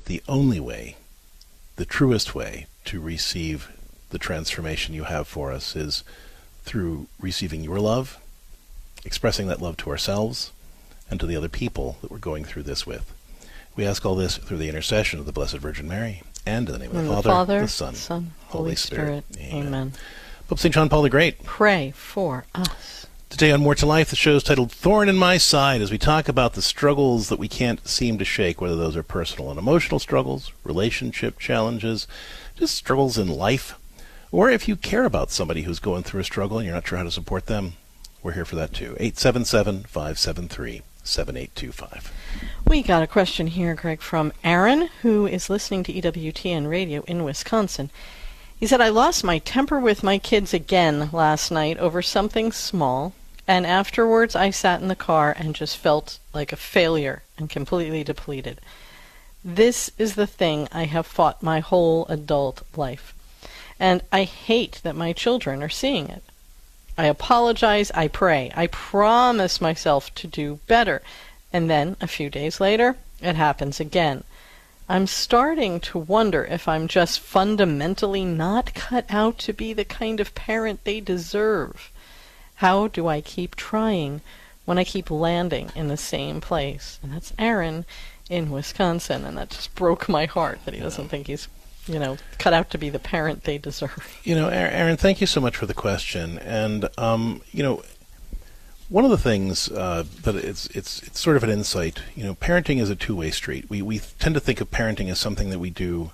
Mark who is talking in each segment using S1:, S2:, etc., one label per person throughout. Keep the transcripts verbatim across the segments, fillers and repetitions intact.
S1: that the only way, the truest way to receive the transformation you have for us is through receiving your love, expressing that love to ourselves and to the other people that we're going through this with. We ask all this through the intercession of the Blessed Virgin Mary, and in the name of the,
S2: the
S1: Father,
S2: Father,
S1: the Son,
S2: Son
S1: Holy,
S2: Holy
S1: Spirit.
S2: Spirit. Amen. Amen.
S1: Pope Saint John Paul the Great.
S2: Pray for us.
S1: Today on More to Life, the show is titled Thorn in My Side, as we talk about the struggles that we can't seem to shake, whether those are personal and emotional struggles, relationship challenges, just struggles in life, or if you care about somebody who's going through a struggle and you're not sure how to support them, we're here for that too. eight seven seven, five seven three, seven eight two five.
S2: We got a question here, Greg, from Aaron, who is listening to E W T N Radio in Wisconsin. He said, I lost my temper with my kids again last night over something small, and afterwards I sat in the car and just felt like a failure and completely depleted. This is the thing I have fought my whole adult life, and I hate that my children are seeing it. I apologize, I pray, I promise myself to do better, and then a few days later, it happens again. I'm starting to wonder if I'm just fundamentally not cut out to be the kind of parent they deserve. How do I keep trying when I keep landing in the same place? And that's Aaron in Wisconsin, and that just broke my heart that he doesn't think he's, you know, cut out to be the parent they deserve.
S1: You know, Aaron, thank you so much for the question. And, um, you know, one of the things, uh, but it's it's it's sort of an insight, you know, parenting is a two-way street. We we tend to think of parenting as something that we do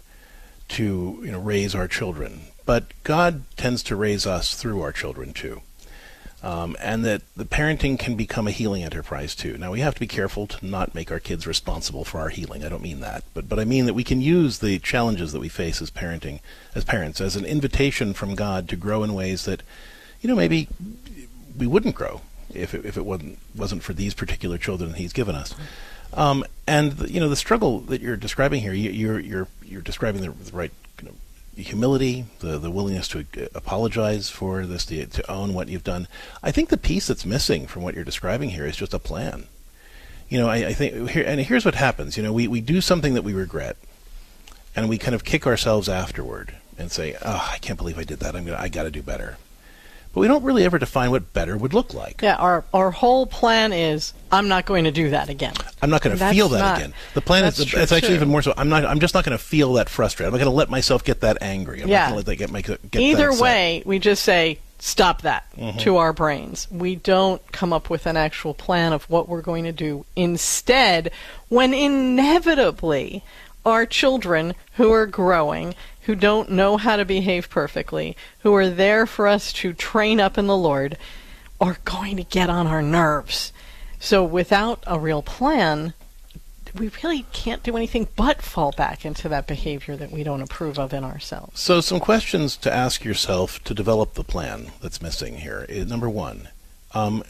S1: to, you know, raise our children. But God tends to raise us through our children, too. Um, and that the parenting can become a healing enterprise, too. Now, we have to be careful to not make our kids responsible for our healing. I don't mean that. But, but I mean that we can use the challenges that we face as parenting, as parents, as an invitation from God to grow in ways that, you know, maybe we wouldn't grow if it, if it wasn't, wasn't for these particular children He's given us. Um, and, the, you know, the struggle that you're describing here, you, you're, you're, you're describing the, the right, you know, humility, the the willingness to apologize for this, to, to own what you've done. I think the piece that's missing from what you're describing here is just a plan. You know, I, I think, here, and here's what happens. You know, we, we do something that we regret, and we kind of kick ourselves afterward and say, oh, I can't believe I did that. I'm gonna, I got to do better. But we don't really ever define what better would look like.
S2: Yeah, our our whole plan is, I'm not going to do that again.
S1: I'm not going to feel that
S2: not,
S1: again. The plan is,
S2: true,
S1: it's actually
S2: too.
S1: even more so. I'm not. I'm just not going to feel that frustrated. I'm not going to let myself get that angry. I'm
S2: yeah.
S1: not going to let that get my get
S2: Either
S1: that upset.
S2: way, we just say, stop that
S1: mm-hmm.
S2: to our brains. We don't come up with an actual plan of what we're going to do. Instead, when inevitably our children who are growing, who don't know how to behave perfectly, who are there for us to train up in the Lord, are going to get on our nerves. So without a real plan, we really can't do anything but fall back into that behavior that we don't approve of in ourselves.
S1: So some questions to ask yourself to develop the plan that's missing here. Is, number one, um,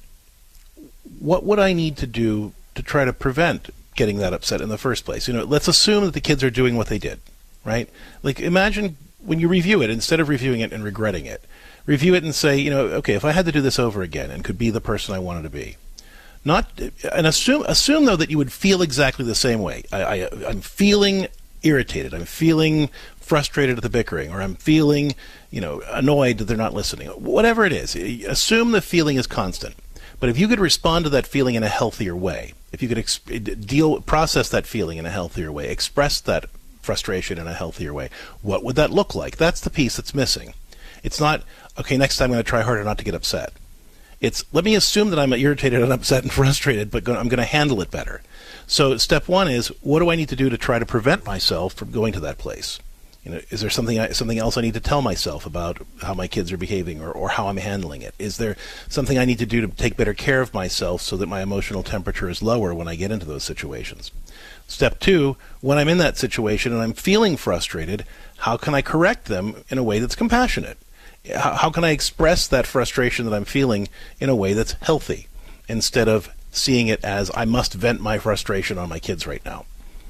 S1: what would I need to do to try to prevent getting that upset in the first place? You know, let's assume that the kids are doing what they did. Right? Like, imagine when you review it, instead of reviewing it and regretting it, review it and say, you know, okay, if I had to do this over again and could be the person I wanted to be, not, and assume, assume though that you would feel exactly the same way. I, I, I'm feeling irritated. I'm feeling frustrated at the bickering, or I'm feeling, you know, annoyed that they're not listening. Whatever it is, assume the feeling is constant. But if you could respond to that feeling in a healthier way, if you could ex- deal, process that feeling in a healthier way, express that frustration in a healthier way, what would that look like? That's the piece that's missing. It's not, okay, next time I'm going to try harder not to get upset. It's, let me assume that I'm irritated and upset and frustrated, but I'm going to handle it better. So step one is, what do I need to do to try to prevent myself from going to that place? You know, is there something I, something else I need to tell myself about how my kids are behaving, or, or how I'm handling it? Is there something I need to do to take better care of myself so that my emotional temperature is lower when I get into those situations? Step two, when I'm in that situation and I'm feeling frustrated, how can I correct them in a way that's compassionate? How, how can I express that frustration that I'm feeling in a way that's healthy, instead of seeing it as I must vent my frustration on my kids right now?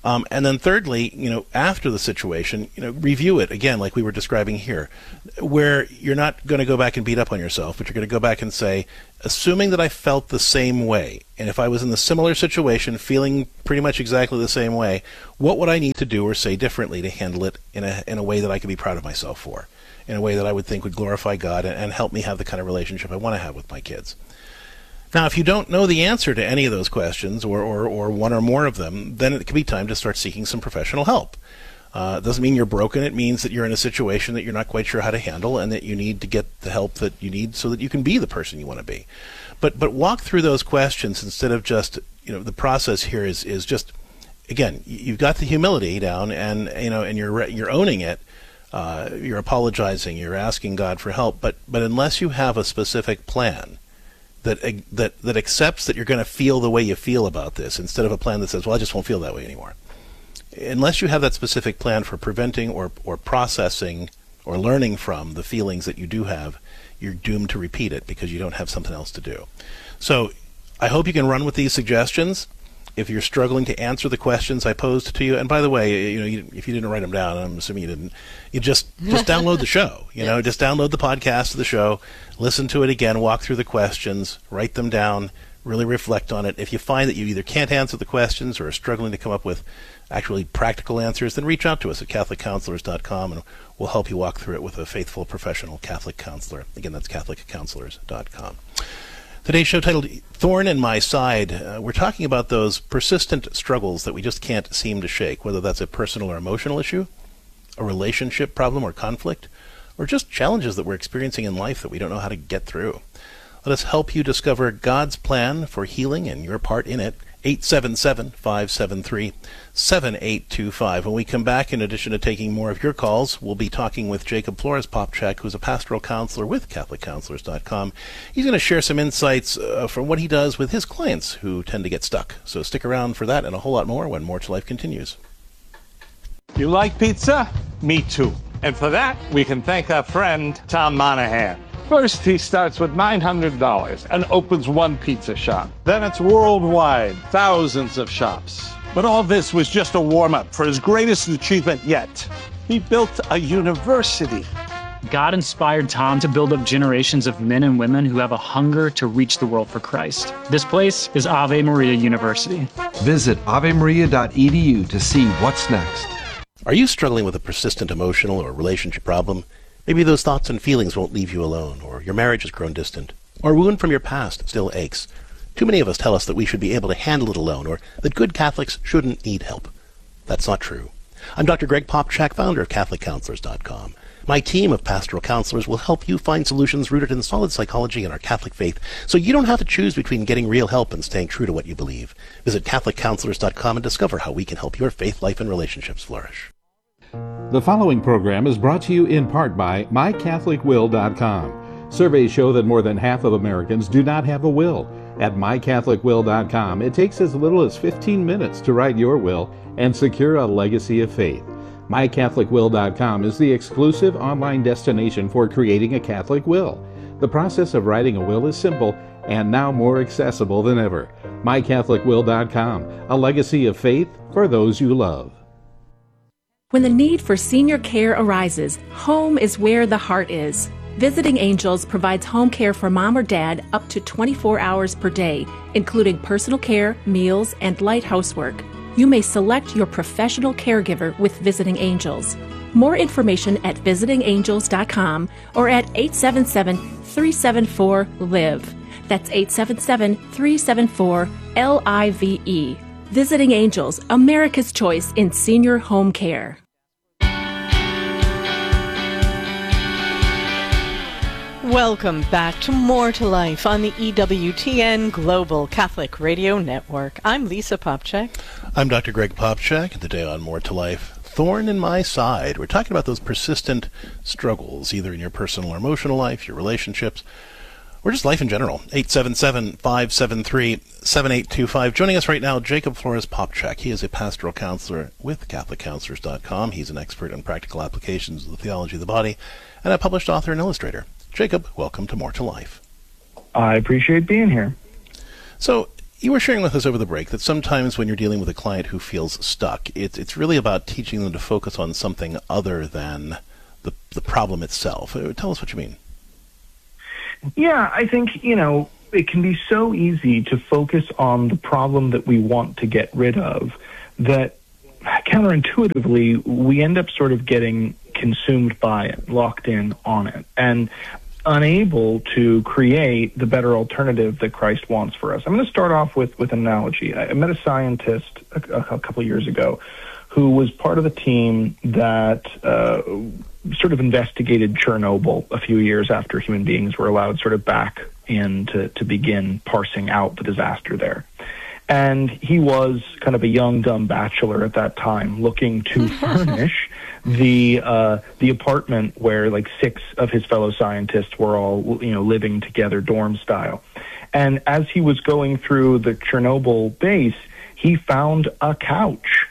S1: Um, and then thirdly, you know, after the situation, you know, review it again, like we were describing here, where you're not going to go back and beat up on yourself, but you're going to go back and say, assuming that I felt the same way, and if I was in the similar situation, feeling pretty much exactly the same way, what would I need to do or say differently to handle it in a in a way that I could be proud of myself for, in a way that I would think would glorify God and, and help me have the kind of relationship I want to have with my kids. Now, if you don't know the answer to any of those questions, or, or, or one or more of them, then it could be time to start seeking some professional help. Uh, it doesn't mean you're broken. It means that you're in a situation that you're not quite sure how to handle, and that you need to get the help that you need so that you can be the person you want to be. But but walk through those questions instead of just, you know, the process here is is just, again, you've got the humility down, and you know, and you're you're owning it. Uh, you're apologizing. You're asking God for help. But but unless you have a specific plan that that that accepts that you're going to feel the way you feel about this, instead of a plan that says, well, I just won't feel that way anymore. Unless you have that specific plan for preventing or, or processing or learning from the feelings that you do have, you're doomed to repeat it because you don't have something else to do. So I hope you can run with these suggestions. If you're struggling to answer the questions I posed to you, and by the way, you know, you, if you didn't write them down, I'm assuming you didn't, you just just download the show. You know, just download the podcast of the show, listen to it again, walk through the questions, write them down, really reflect on it. If you find that you either can't answer the questions or are struggling to come up with actually practical answers, then reach out to us at Catholic Counselors dot com, and we'll help you walk through it with a faithful, professional Catholic counselor. Again, that's Catholic Counselors dot com. Today's show titled Thorn in My Side. Uh, we're talking about those persistent struggles that we just can't seem to shake, whether that's a personal or emotional issue, a relationship problem or conflict, or just challenges that we're experiencing in life that we don't know how to get through. Let us help you discover God's plan for healing and your part in it. eight seven seven, five seven three, seven eight two five. When we come back, in addition to taking more of your calls, we'll be talking with Jacob Flores-Popcak, who's a pastoral counselor with Catholic Counselors dot com. He's going to share some insights uh, from what he does with his clients who tend to get stuck. So stick around for that and a whole lot more when More to Life continues.
S3: You like pizza? Me too. And for that, we can thank our friend Tom Monahan. First, he starts with nine hundred dollars and opens one pizza shop. Then it's worldwide, thousands of shops. But all this was just a warm-up for his greatest achievement yet. He built a university.
S4: God inspired Tom to build up generations of men and women who have a hunger to reach the world for Christ. This place is Ave Maria University.
S5: Visit ave maria dot e d u to see what's next.
S1: Are you struggling with a persistent emotional or relationship problem? Maybe those thoughts and feelings won't leave you alone, or your marriage has grown distant, or a wound from your past still aches. Too many of us tell us that we should be able to handle it alone, or that good Catholics shouldn't need help. That's not true. I'm Doctor Greg Popcak, founder of Catholic Counselors dot com. My team of pastoral counselors will help you find solutions rooted in solid psychology and our Catholic faith, so you don't have to choose between getting real help and staying true to what you believe. Visit Catholic Counselors dot com and discover how we can help your faith, life, and relationships flourish.
S6: The following program is brought to you in part by my catholic will dot com. Surveys show that more than half of Americans do not have a will. At my catholic will dot com, it takes as little as fifteen minutes to write your will and secure a legacy of faith. my catholic will dot com is the exclusive online destination for creating a Catholic will. The process of writing a will is simple and now more accessible than ever. my catholic will dot com, a legacy of faith for those you love.
S7: When the need for senior care arises, home is where the heart is. Visiting Angels provides home care for mom or dad up to twenty-four hours per day, including personal care, meals, and light housework. You may select your professional caregiver with Visiting Angels. More information at visiting angels dot com or at eight seven seven, three seven four, L I V E. That's eight seven seven, three seven four, L I V E. Visiting Angels, America's choice in senior home care.
S2: Welcome back to More to Life on the E W T N Global Catholic Radio Network. I'm Lisa Popcak.
S1: I'm Doctor Greg Popcak, and today on More to Life, Thorn in My Side. We're talking about those persistent struggles, either in your personal or emotional life, your relationships, or just life in general. eight seven seven, five seven three, seven eight two five. Joining us right now, Jacob Flores-Popcak. He is a pastoral counselor with Catholic Counselors dot com. He's an expert on practical applications of the theology of the body and a published author and illustrator. Jacob, welcome to More to Life.
S8: I appreciate being here.
S1: So, You were sharing with us over the break that sometimes when you're dealing with a client who feels stuck, it's it's really about teaching them to focus on something other than the the problem itself. Tell us what you mean.
S8: Yeah, I think, you know, it can be so easy to focus on the problem that we want to get rid of that counterintuitively we end up sort of getting consumed by it, locked in on it, and unable to create the better alternative that Christ wants for us. I'm going to start off with, with an analogy. I met a scientist a, a couple of years ago who was part of the team that uh, sort of investigated Chernobyl a few years after human beings were allowed sort of back in to, to begin parsing out the disaster there. And he was kind of a young, dumb bachelor at that time looking to furnish the uh, the apartment where like six of his fellow scientists were all, you know, living together dorm style. And as he was going through the Chernobyl base, he found a couch.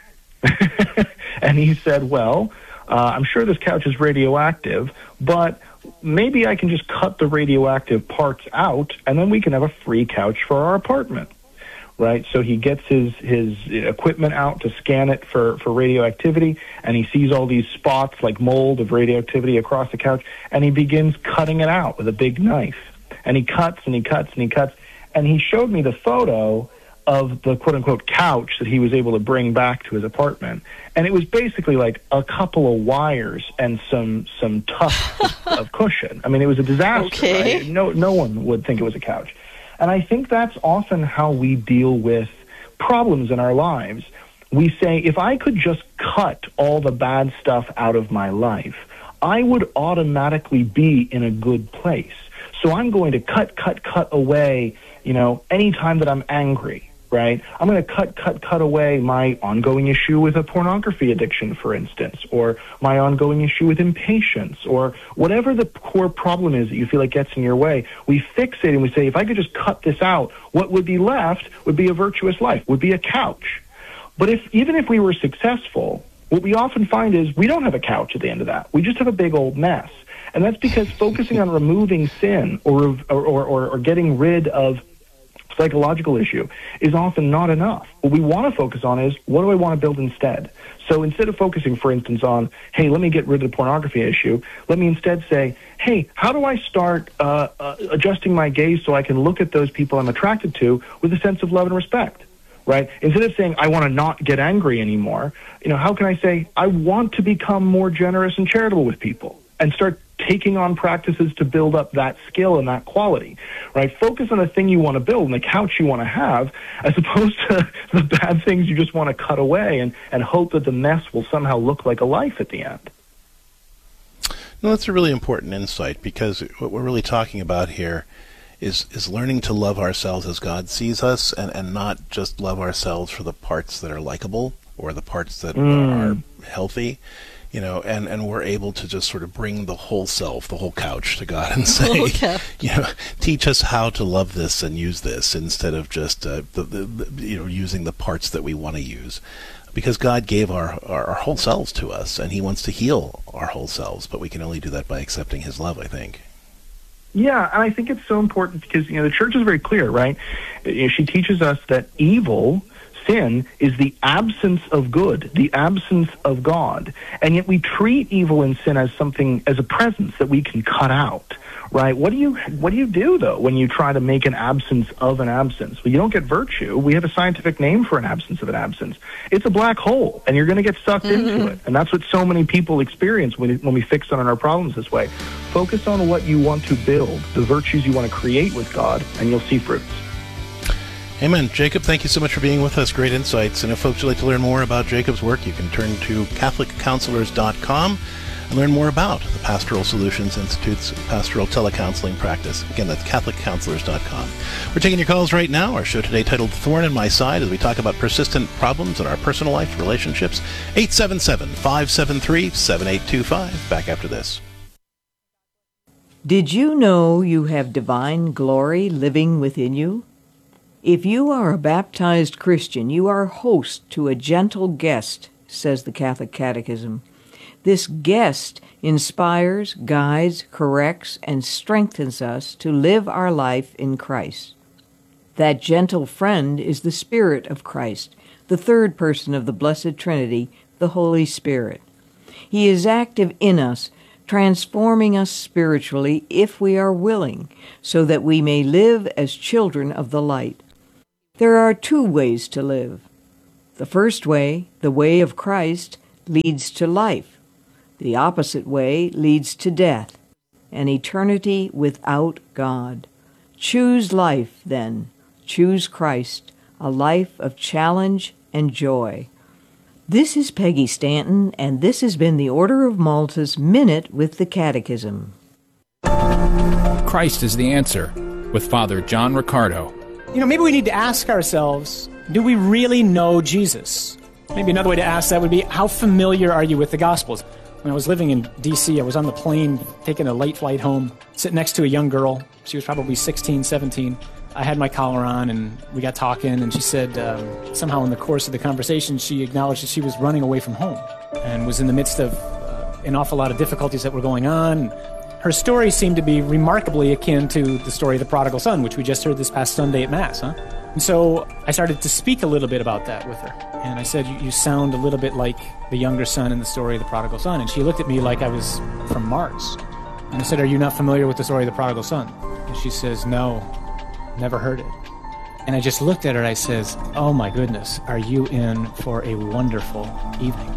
S8: And he said, well, uh, I'm sure this couch is radioactive, but maybe I can just cut the radioactive parts out and then we can have a free couch for our apartment. Right, so he gets his, his equipment out to scan it for, for radioactivity, and he sees all these spots like mold of radioactivity across the couch, and he begins cutting it out with a big knife. And he cuts and he cuts and he cuts, and he showed me the photo of the quote-unquote couch that he was able to bring back to his apartment. And it was basically like a couple of wires and some some tufts of cushion. I mean, it was a disaster,
S2: okay.
S8: Right? No, no one would think it was a couch. And I think that's often how we deal with problems in our lives. We say, if I could just cut all the bad stuff out of my life, I would automatically be in a good place. So I'm going to cut, cut, cut away, you know, anytime that I'm angry, right? I'm going to cut, cut, cut away my ongoing issue with a pornography addiction, for instance, or my ongoing issue with impatience, or whatever the core problem is that you feel like gets in your way. We fixate and we say, if I could just cut this out, what would be left would be a virtuous life, would be a couch. But if even if we were successful, what we often find is we don't have a couch at the end of that. We just have a big old mess. And that's because focusing on removing sin or or, or, or getting rid of psychological issue is often not enough. What we want to focus on is, what do I want to build instead? So instead of focusing, for instance, on, hey, let me get rid of the pornography issue, let me instead say, hey, how do I start uh, uh, adjusting my gaze so I can look at those people I'm attracted to with a sense of love and respect, right? Instead of saying, I want to not get angry anymore, you know, how can I say, I want to become more generous and charitable with people, and start taking on practices to build up that skill and that quality, right? Focus on the thing you want to build and the couch you want to have, as opposed to the bad things you just want to cut away and, and hope that the mess will somehow look like a life at the end.
S1: No, that's a really important insight, because what we're really talking about here is is learning to love ourselves as God sees us, and, and not just love ourselves for the parts that are likable or the parts that mm. are healthy. You know, and, and we're able to just sort of bring the whole self, the whole couch to God and say, okay. you know, teach us how to love this and use this, instead of just, uh, the, the, the, you know, using the parts that we want to use. Because God gave our, our, our whole selves to us, and he wants to heal our whole selves, but we can only do that by accepting his love, I think.
S8: Yeah, and I think it's so important because, you know, the church is very clear, right? You know, she teaches us that evil, sin, is the absence of good, the absence of God. And yet we treat evil and sin as something, as a presence that we can cut out, right? What do you what do you do, though, when you try to make an absence of an absence? Well, you don't get virtue. We have a scientific name for an absence of an absence. It's a black hole, and you're going to get sucked mm-hmm. into it. And that's what so many people experience when, when we fix on our problems this way. Focus on what you want to build, the virtues you want to create with God, and you'll see fruits.
S1: Amen. Jacob, thank you so much for being with us. Great insights. And if folks would like to learn more about Jacob's work, you can turn to Catholic Counselors dot com and learn more about the Pastoral Solutions Institute's pastoral telecounseling practice. Again, that's Catholic Counselors dot com. We're taking your calls right now. Our show today titled Thorn in My Side, as we talk about persistent problems in our personal life, relationships. eight seven seven, five seven three, seven eight two five. Back after this.
S9: Did you know you have divine glory living within you? If you are a baptized Christian, you are host to a gentle guest, says the Catholic Catechism. This guest inspires, guides, corrects, and strengthens us to live our life in Christ. That gentle friend is the Spirit of Christ, the third person of the Blessed Trinity, the Holy Spirit. He is active in us, transforming us spiritually if we are willing, so that we may live as children of the light. There are two ways to live. The first way, the way of Christ, leads to life. The opposite way leads to death, an eternity without God. Choose life, then. Choose Christ, a life of challenge and joy. This is Peggy Stanton, and this has been the Order of Malta's Minute with the Catechism.
S10: Christ is the Answer, with Father John Riccardo.
S11: You know, maybe we need to ask ourselves, do we really know Jesus? Maybe another way to ask that would be, how familiar are you with the Gospels? When I was living in D C, I was on the plane taking a late flight home, sitting next to a young girl. She was probably sixteen, seventeen. I had my collar on, and we got talking, and she said um, somehow in the course of the conversation, she acknowledged that she was running away from home and was in the midst of uh, an awful lot of difficulties that were going on. Her story seemed to be remarkably akin to the story of the prodigal son, which we just heard this past Sunday at Mass, huh? And so I started to speak a little bit about that with her. And I said, you, you sound a little bit like the younger son in the story of the prodigal son. And she looked at me like I was from Mars. And I said, are you not familiar with the story of the prodigal son? And she says, no, never heard it. And I just looked at her, I says, oh my goodness, are you in for a wonderful evening?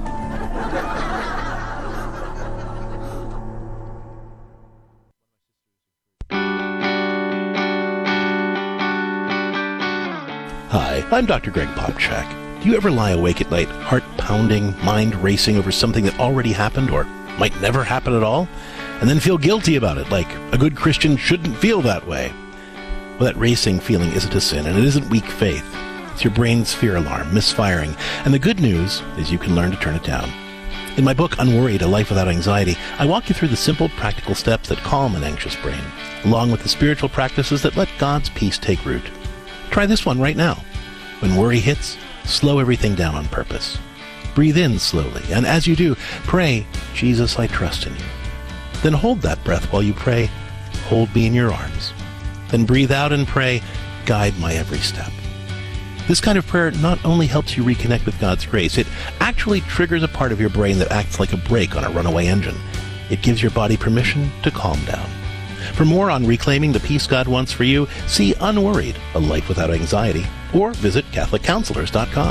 S1: Hi, I'm Doctor Greg Popchak. Do you ever lie awake at night, heart pounding, mind racing over something that already happened or might never happen at all, and then feel guilty about it, like a good Christian shouldn't feel that way? Well, that racing feeling isn't a sin, and it isn't weak faith. It's your brain's fear alarm misfiring, and the good news is you can learn to turn it down. In my book, Unworried, A Life Without Anxiety, I walk you through the simple, practical steps that calm an anxious brain, along with the spiritual practices that let God's peace take root. Try this one right now. When worry hits, slow everything down on purpose. Breathe in slowly, and as you do, pray, Jesus, I trust in you. Then hold that breath while you pray, hold me in your arms. Then breathe out and pray, guide my every step. This kind of prayer not only helps you reconnect with God's grace, it actually triggers a part of your brain that acts like a brake on a runaway engine. It gives your body permission to calm down. For more on reclaiming the peace God wants for you, see Unworried, A Life Without Anxiety, or visit Catholic Counselors dot com.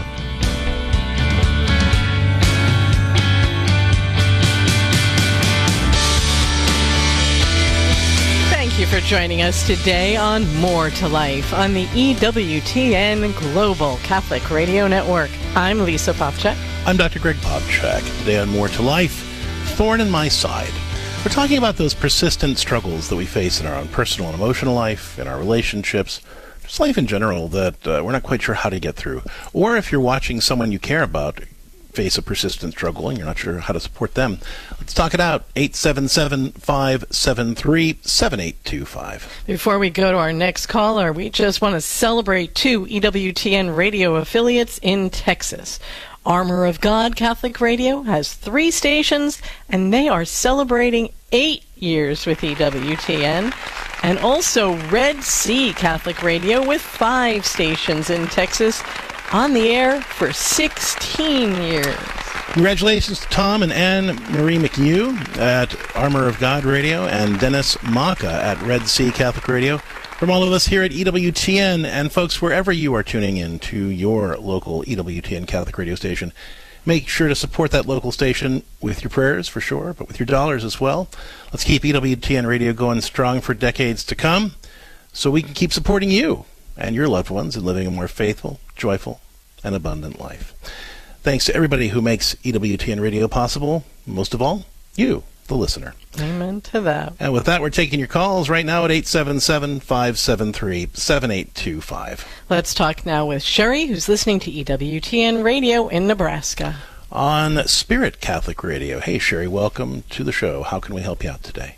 S2: Thank you for joining us today on More to Life on the E W T N Global Catholic Radio Network. I'm Lisa Popchak.
S1: I'm Doctor Greg Popchak. Today on More to Life, Thorn in My Side. We're talking about those persistent struggles that we face in our own personal and emotional life, in our relationships, just life in general, that uh, we're not quite sure how to get through. Or if you're watching someone you care about face a persistent struggle and you're not sure how to support them, let's talk it out. eight seven seven, five seven three, seven eight two five.
S2: Before we go to our next caller, we just want to celebrate two E W T N radio affiliates in Texas. Armor of God Catholic Radio has three stations, and they are celebrating eight years with E W T N. And also Red Sea Catholic Radio with five stations in Texas, on the air for sixteen years.
S1: Congratulations to Tom and Anne Marie McHugh at Armor of God Radio and Dennis Maka at Red Sea Catholic Radio. From all of us here at E W T N, and folks, wherever you are tuning in to your local E W T N Catholic radio station, make sure to support that local station with your prayers, for sure, but with your dollars as well. Let's keep E W T N Radio going strong for decades to come so we can keep supporting you and your loved ones in living a more faithful, joyful, and abundant life. Thanks to everybody who makes E W T N Radio possible, most of all, you, the listener.
S2: Amen to that.
S1: And with that, we're taking your calls right now at eight seven seven, five seven three, seven eight two five.
S2: Let's talk now with Sherry, who's listening to E W T N Radio in Nebraska.
S1: On Spirit Catholic Radio. Hey, Sherry, welcome to the show. How can we help you out today?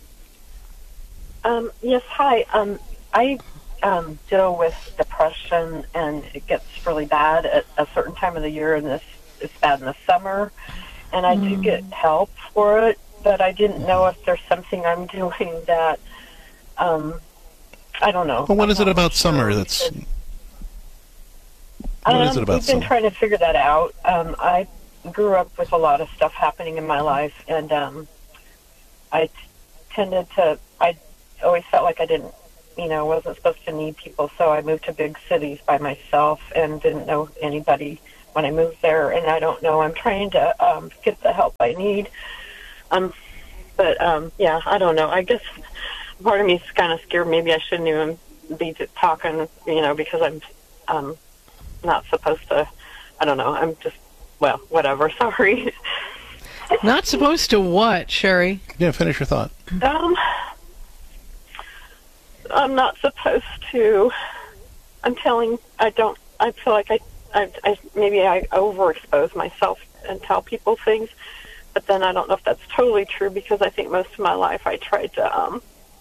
S12: Um, yes, hi. Um, I um, deal with depression, and it gets really bad at a certain time of the year, and this is bad in the summer. And I mm. do get help for it, but I didn't know if there's something I'm doing that, um, I don't know.
S1: Well, what
S12: I'm
S1: is it about
S12: sure.
S1: summer that's What
S12: um,
S1: is it about
S12: We've been
S1: summer?
S12: trying to figure that out. Um, I grew up with a lot of stuff happening in my life, and um, I t- tended to, I always felt like I didn't, you know, wasn't supposed to need people, so I moved to big cities by myself and didn't know anybody when I moved there, and I don't know. I'm trying to um, get the help I need. Um, but, um, yeah, I don't know. I guess part of me is kind of scared. Maybe I shouldn't even be talking, you know, because I'm um, not supposed to, I don't know. I'm just, well, whatever. Sorry.
S2: Not supposed to what, Sherry?
S1: Yeah, finish your thought.
S12: Um, I'm not supposed to. I'm telling, I don't, I feel like I, I, I maybe I overexpose myself and tell people things, but then I don't know if that's totally true because I think most of my life I tried to, um,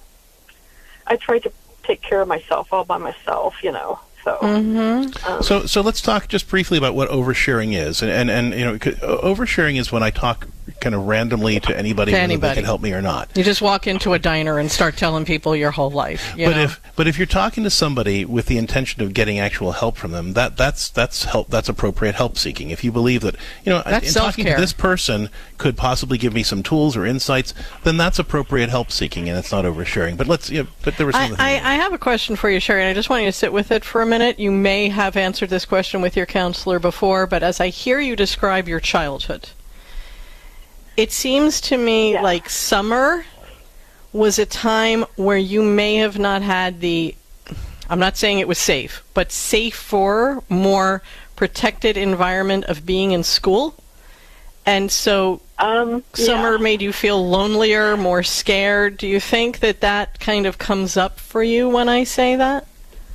S12: I tried to take care of myself all by myself, you know. So,
S2: mm-hmm.
S12: um,
S1: so, so let's talk just briefly about what oversharing is, and and, and you know, oversharing is when I talk kind of randomly to anybody,
S2: To
S1: whether
S2: anybody.
S1: they can help me or not.
S2: You just walk into a diner and start telling people your whole life. You
S1: But
S2: know?
S1: if but if you're talking to somebody with the intention of getting actual help from them, that that's that's help that's appropriate help seeking. If you believe that, you know,
S2: That's
S1: in talking to
S2: self-care.
S1: this person could possibly give me some tools or insights, then that's appropriate help seeking, and it's not oversharing. But let's, you know, but there was
S2: I,
S1: something.
S2: I, I have a question for you, Sherry, and I just want you to sit with it for a minute. You may have answered this question with your counselor before, but as I hear you describe your childhood, it seems to me
S12: Yeah.
S2: like summer was a time where you may have not had the, I'm not saying it was safe, but safe for more protected environment of being in school. And so
S12: um,
S2: summer
S12: yeah.
S2: made you feel lonelier, more scared. Do you think that that kind of comes up for you when I say that?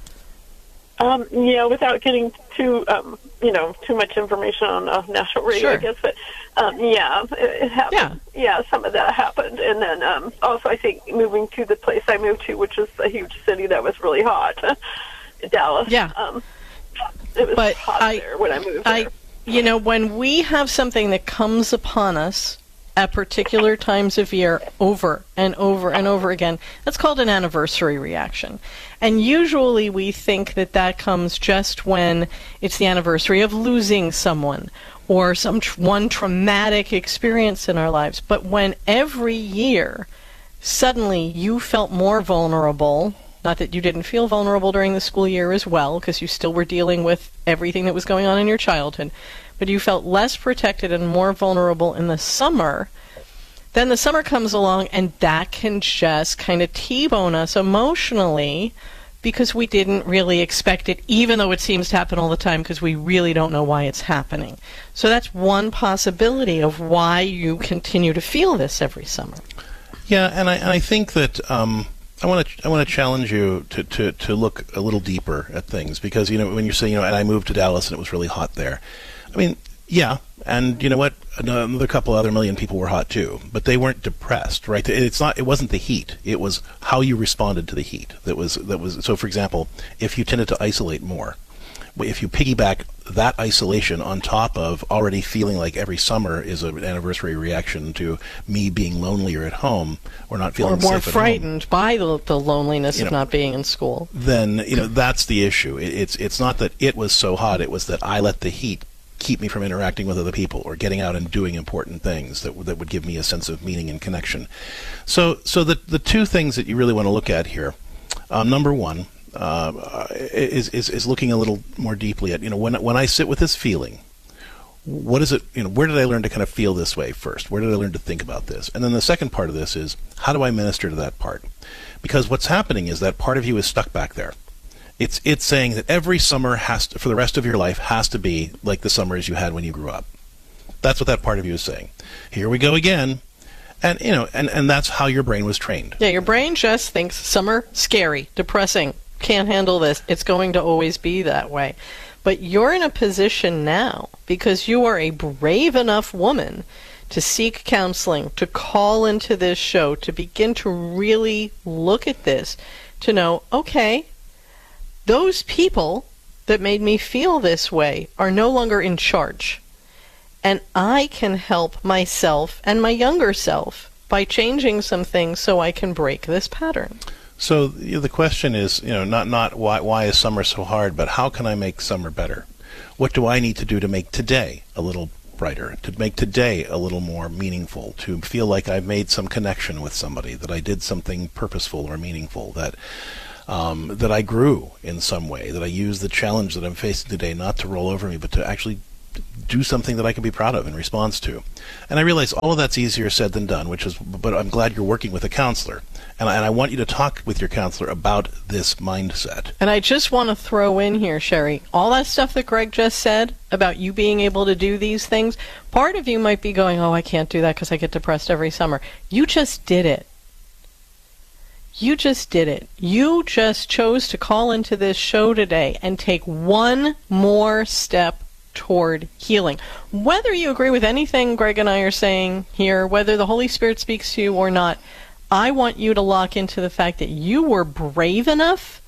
S12: Um, yeah, without getting too, um, you know, too much information on uh, national radio,
S2: Sure.
S12: I guess. But um, yeah, it, it happened. Yeah. yeah, some of that happened, and then um, also I think moving to the place I moved to, which was a huge city that was really hot, Dallas.
S2: Yeah.
S12: Um, it was
S2: But
S12: hot
S2: I-
S12: there when I moved
S2: I,
S12: there.
S2: you know, when we have something that comes upon us at particular times of year over and over and over again, that's called an anniversary reaction. And usually we think that that comes just when it's the anniversary of losing someone or some tr- one traumatic experience in our lives. But when every year suddenly you felt more vulnerable, not that you didn't feel vulnerable during the school year as well, because you still were dealing with everything that was going on in your childhood, but you felt less protected and more vulnerable in the summer, then the summer comes along and that can just kind of T-bone us emotionally because we didn't really expect it, even though it seems to happen all the time because we really don't know why it's happening. So that's one possibility of why you continue to feel this every summer.
S1: Yeah, and I and I think that um, I want to I want to challenge you to, to, to look a little deeper at things because you know when you say you know and I moved to Dallas and it was really hot there. I mean, yeah, and you know what? Another couple other million people were hot too, but they weren't depressed, right? It's not. It wasn't the heat. It was how you responded to the heat. That was that was. So, for example, if you tended to isolate more, if you piggyback that isolation on top of already feeling like every summer is an anniversary reaction to me being lonelier at home or not feeling
S2: or more
S1: safe at
S2: frightened
S1: home,
S2: by the, the loneliness
S1: You
S2: of
S1: know,
S2: not being in school.
S1: then you know that's the issue. It, it's it's not that it was so hot. It was that I let the heat keep me from interacting with other people or getting out and doing important things that that would give me a sense of meaning and connection. So so the the two things that you really want to look at here, um, number one, uh, is, is is looking a little more deeply at you know when when I sit with this feeling, what is it, you know, where did I learn to kind of feel this way first? Where did I learn to think about this? And then the second part of this is, how do I minister to that part? Because what's happening is that part of you is stuck back there. It's it's saying that every summer has to, for the rest of your life, has to be like the summers you had when you grew up. That's what that part of you is saying. Here we go again. And, you know, and, and that's how your brain was trained.
S2: Yeah, your brain just thinks summer, scary, depressing, can't handle this. It's going to always be that way. But you're in a position now, because you are a brave enough woman to seek counseling, to call into this show, to begin to really look at this, to know, okay, those people that made me feel this way are no longer in charge. And I can help myself and my younger self by changing some things so I can break this pattern.
S1: So you know, the question is, you know, not not why why is summer so hard, but how can I make summer better? what do I need to do to make today a little brighter, to make today a little more meaningful, to feel like I've made some connection with somebody, that I did something purposeful or meaningful, that um, that I grew in some way, that I used the challenge that I'm facing today not to roll over me, but to actually do something that I can be proud of in response to. And I realize all of that's easier said than done, which is, but I'm glad you're working with a counselor. And I, and I want you to talk with your counselor about this mindset.
S2: And I just want to throw in here, Sherry, all that stuff that Greg just said about you being able to do these things, part of you might be going, oh, I can't do that because I get depressed every summer. You just did it. You just did it. You just chose to call into this show today and take one more step toward healing. Whether you agree with anything Greg and I are saying here, whether the Holy Spirit speaks to you or not, I want you to lock into the fact that you were brave enough,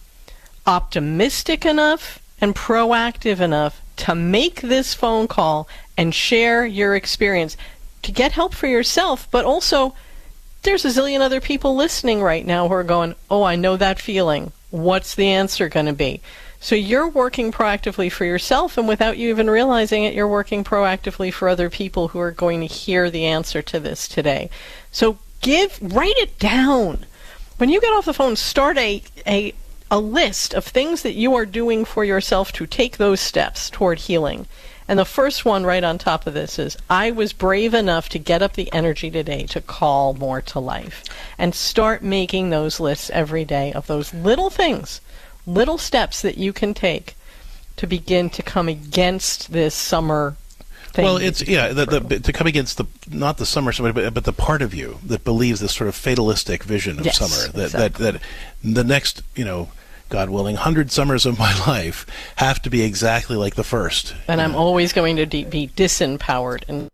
S2: optimistic enough, and proactive enough to make this phone call and share your experience to get help for yourself, but also there's a zillion other people listening right now who are going, oh, I know that feeling. What's the answer going to be? So you're working proactively for yourself, and without you even realizing it, you're working proactively for other people who are going to hear the answer to this today. So give, write it down. When you get off the phone, start a, a, a list of things that you are doing for yourself to take those steps toward healing. And the first one right on top of this is, I was brave enough to get up the energy today to call more to life. And start making those lists every day of those little things, little steps that you can take to begin to come against this summer thing.
S1: Well, it's, yeah, the, the, to come against the, not the summer, but, but the part of you that believes this sort of fatalistic vision of
S2: yes,
S1: summer, that,
S2: exactly.
S1: that, that the next, you know, God willing, hundred summers of my life have to be exactly like the first.
S2: And I'm know. always going to de- be disempowered and